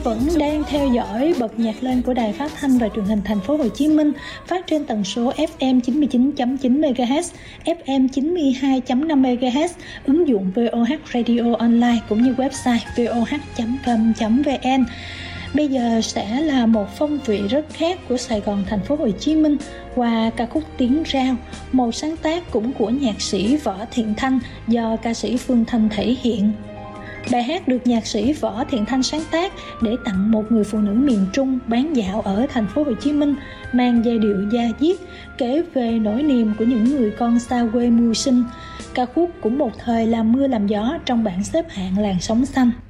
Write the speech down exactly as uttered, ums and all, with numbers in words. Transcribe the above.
vẫn đang theo dõi Bật Nhạc Lên của Đài Phát thanh và Truyền hình Thành phố Hồ Chí Minh, phát trên tần số ép em chín mươi chín chấm chín mê ga héc, ép em chín mươi hai chấm năm mê ga héc, ứng dụng vê o hát Radio Online cũng như website vê o hát chấm com chấm vê en. Bây giờ sẽ là một phong vị rất khác của Sài Gòn, Thành phố Hồ Chí Minh qua ca khúc Tiếng Rao, một sáng tác cũng của nhạc sĩ Võ Thiện Thanh do ca sĩ Phương Thanh thể hiện. Bài hát được nhạc sĩ Võ Thiện Thanh sáng tác để tặng một người phụ nữ miền Trung bán dạo ở Thành phố Hồ Chí Minh, mang giai điệu da diết, kể về nỗi niềm của những người con xa quê mưu sinh. Ca khúc cũng một thời làm mưa làm gió trong bảng xếp hạng làn sóng xanh.